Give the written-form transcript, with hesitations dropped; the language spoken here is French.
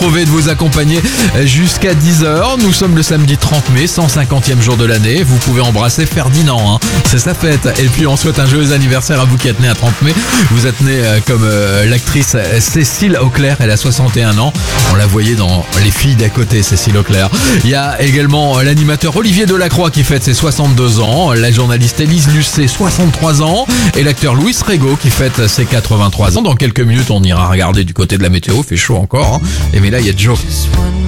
retrouver, de vous accompagner jusqu'à 10h. Nous sommes le samedi 30 mai, 150e jour de l'année. Vous pouvez embrasser Ferdinand, c'est sa fête. Et puis on souhaite un joyeux anniversaire à vous qui êtes né à 30 mai. Vous êtes né comme l'actrice Cécile Auclair, elle a 61 ans. On la voyait dans Les filles d'à côté, Cécile Auclair. Il y a également l'animateur Olivier Delacroix qui fête ses 62 ans, la journaliste Élise Lucet, 63 ans, et l'acteur Louis Rego qui fête ses 83 ans. Dans quelques minutes, on ira regarder du côté de la météo, fait chaud encore. Et mais là, il y a Joe.